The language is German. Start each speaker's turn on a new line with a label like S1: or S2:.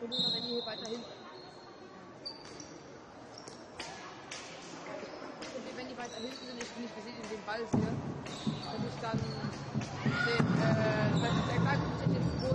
S1: Probleme, wenn die hier weiter hinten. Und wenn die weiter hinten sind, ich nicht gesehen in dem Ball sehe, wenn ich dann den, der Greif jetzt